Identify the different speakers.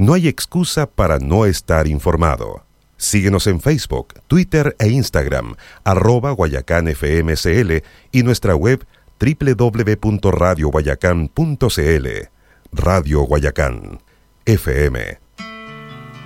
Speaker 1: No hay excusa para no estar informado. Síguenos en Facebook, Twitter e Instagram, @GuayacánFMCL y nuestra web www.radioguayacán.cl. Radio Guayacán, FM